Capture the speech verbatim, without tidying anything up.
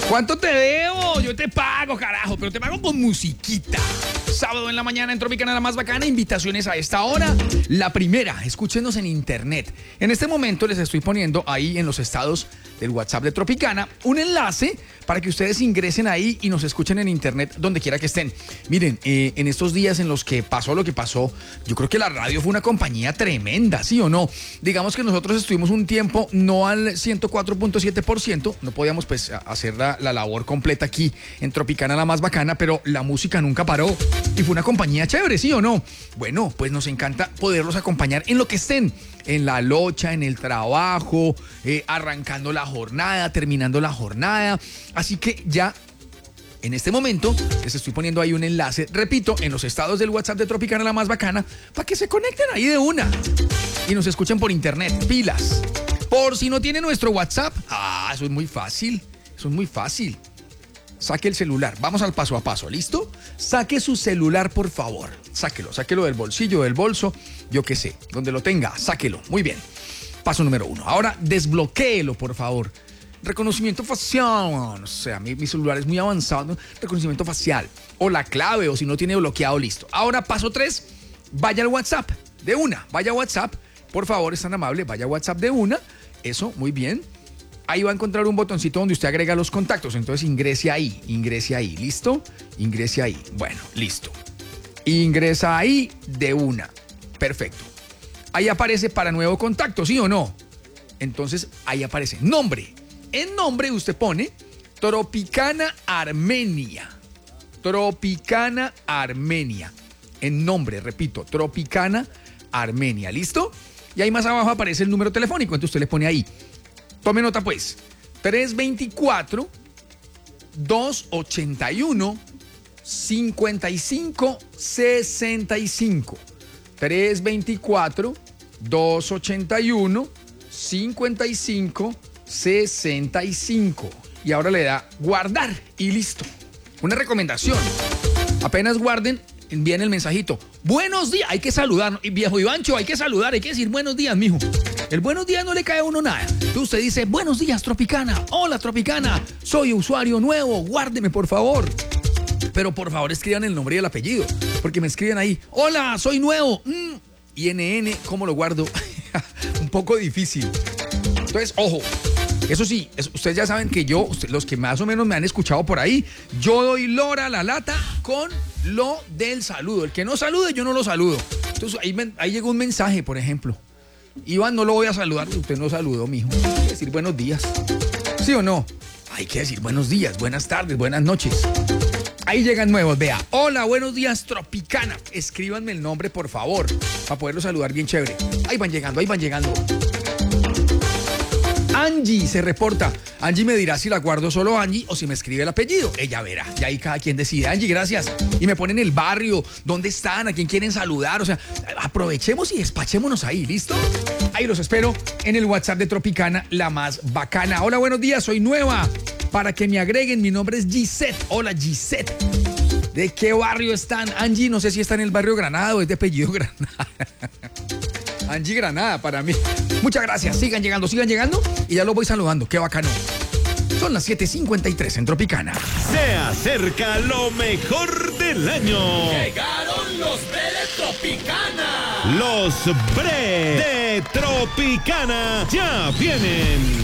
¿Cuánto te debo? Yo te pago, carajo, pero te pago con musiquita. Sábado en la mañana en Tropicana, la más bacana. Invitaciones a esta hora. La primera, escúchenos en internet. En este momento les estoy poniendo ahí en los estados del WhatsApp de Tropicana un enlace para que ustedes ingresen ahí y nos escuchen en internet donde quiera que estén. Miren, eh, en estos días en los que pasó lo que pasó, yo creo que la radio fue una compañía tremenda, ¿sí o no? Digamos que nosotros estuvimos un tiempo no al ciento cuatro punto siete por ciento, no podíamos pues hacer la, la labor completa aquí en Tropicana, la más bacana, pero la música nunca paró y fue una compañía chévere, ¿sí o no? Bueno, pues nos encanta poderlos acompañar en lo que estén, en la locha, en el trabajo, eh, arrancando la jornada, terminando la jornada. Así que ya en este momento les estoy poniendo ahí un enlace, repito, en los estados del WhatsApp de Tropicana, la más bacana, para que se conecten ahí de una y nos escuchen por internet, pilas. Por si no tiene nuestro WhatsApp, ah, eso es muy fácil, eso es muy fácil. Saque el celular, vamos al paso a paso, ¿listo? Saque su celular, por favor, sáquelo, sáquelo del bolsillo, del bolso, yo qué sé, donde lo tenga, sáquelo, muy bien. Paso número uno, ahora desbloquéelo, por favor. Reconocimiento facial, o sea, mi, mi celular es muy avanzado, ¿no? Reconocimiento facial, o la clave, o si no tiene bloqueado, listo. Ahora, paso tres, vaya al WhatsApp, de una, vaya a WhatsApp, por favor, es tan amable, vaya a WhatsApp de una, eso, muy bien. Ahí va a encontrar un botoncito donde usted agrega los contactos, entonces ingrese ahí, ingrese ahí, ¿listo? Ingrese ahí, bueno, listo. Ingresa ahí de una, perfecto. Ahí aparece para nuevo contacto, ¿sí o no? Entonces ahí aparece nombre. En nombre usted pone Tropicana Armenia. Tropicana Armenia. En nombre, repito, Tropicana Armenia, ¿listo? Y ahí más abajo aparece el número telefónico, entonces usted le pone ahí. Tome nota pues, tres dos cuatro, dos ocho uno, cinco cinco seis cinco. tres dos cuatro, dos ocho uno, cinco cinco seis cinco. Y ahora le da guardar y listo. Una recomendación. Apenas guarden, envíen el mensajito. Buenos días, hay que saludar. Y viejo Ivancho, hay que saludar, hay que decir buenos días, mijo. El buenos días no le cae a uno nada. Entonces usted dice, buenos días, Tropicana. Hola, Tropicana. Soy usuario nuevo, guárdeme, por favor. Pero por favor escriban el nombre y el apellido, porque me escriben ahí, hola, soy nuevo. Mm, I N N, ¿cómo lo guardo? Un poco difícil. Entonces, ojo. Eso sí, es, ustedes ya saben que yo, los que más o menos me han escuchado por ahí, yo doy lora a la lata con lo del saludo. El que no salude, yo no lo saludo. Entonces ahí, me, ahí llegó un mensaje, por ejemplo. Iván, no lo voy a saludar, usted no saludó, mijo. Hay que decir buenos días. ¿Sí o no? Hay que decir buenos días, buenas tardes, buenas noches. Ahí llegan nuevos, vea. Hola, buenos días, Tropicana. Escríbanme el nombre, por favor, para poderlo saludar bien chévere. Ahí van llegando, ahí van llegando. Angie se reporta. Angie me dirá si la guardo solo Angie o si me escribe el apellido. Ella verá. Y ahí cada quien decide. Angie, gracias. Y me ponen el barrio, dónde están, a quién quieren saludar. O sea, aprovechemos y despachémonos ahí, ¿listo? Ahí los espero en el WhatsApp de Tropicana, la más bacana. Hola, buenos días, soy nueva. Para que me agreguen, mi nombre es Gisette. Hola, Gisette. ¿De qué barrio están? Angie, no sé si está en el barrio Granada o es de apellido Granada. Angie Granada para mí. Muchas gracias, sigan llegando, sigan llegando y ya los voy saludando, qué bacano. Son las siete cincuenta y tres en Tropicana. Se acerca lo mejor del año. Llegaron los Bre de Tropicana. Los Bre de Tropicana ya vienen.